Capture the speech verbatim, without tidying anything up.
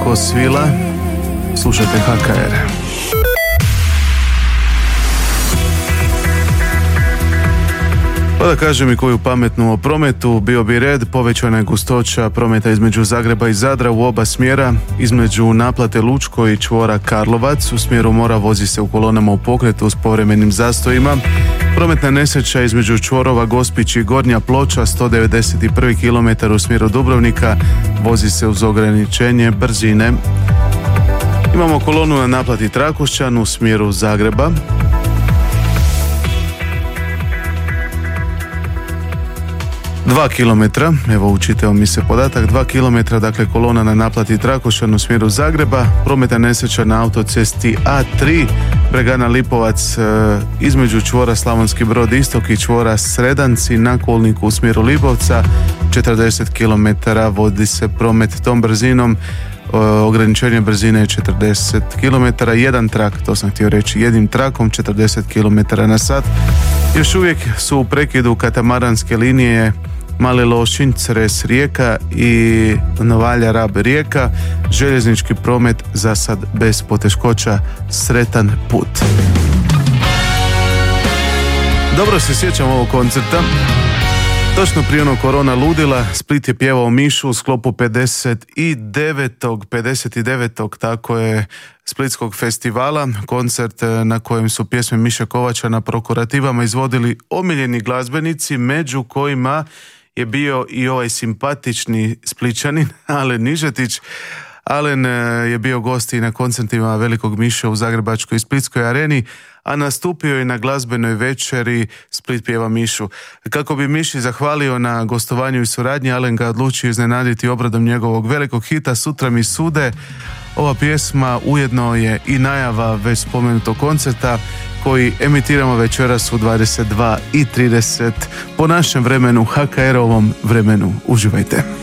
ko svila, slušajte H K R. Pa da kažem i koju pametnu o prometu, bio bi red, povećana je gustoća prometa između Zagreba i Zadra u oba smjera, između naplate Lučko i čvora Karlovac, u smjeru mora vozi se u kolonama u pokretu s povremenim zastojima. Prometna nesreća između čvorova Gospić i Gornja Ploča, sto devedeset prvi kilometar u smjeru Dubrovnika, vozi se uz ograničenje brzine. Imamo kolonu na naplati Trakošćan u smjeru Zagreba. Dva kilometra, evo učitao mi se podatak, dva kilometra, dakle kolona na naplati Trakošćan u smjeru Zagreba, prometna nesreća na autocesti A tri, Bregana Lipovac e, između čvora Slavonski Brod istok i čvora Sredanci na kolniku u smjeru Lipovca, četrdeset kilometara, vodi se promet tom brzinom, e, ograničenje brzine je četrdeset kilometara, jedan trak, to sam htio reći, jednim trakom četrdeset kilometara na sat. Još uvijek su u prekidu katamaranske linije Mali Lošinj, Cres Rijeka i Novalja Rab Rijeka. Željeznički promet za sad bez poteškoća, sretan put. Dobro se sjećam ovog koncerta. Točno prije onog korona ludila, Split je pjevao Mišu u sklopu pedeset devetog pedeset devetog tako je, Splitskog festivala, koncert na kojem su pjesme Miše Kovača na prokurativama izvodili omiljeni glazbenici, među kojima je bio i ovaj simpatični Splićanin Alen Nižetić. Alen je bio gost i na koncertima Velikog Miše u Zagrebačkoj i Splitskoj areni, a nastupio je na glazbenoj večeri Split pjeva Mišu. Kako bi Miši zahvalio na gostovanju i suradnji, Alen ga odlučio iznenaditi obradom njegovog velikog hita Sutra mi sude. Ova pjesma ujedno je i najava već spomenutog koncerta koji emitiramo večeras u dvadeset dva i trideset po našem vremenu, H K R-ovom vremenu. Uživajte.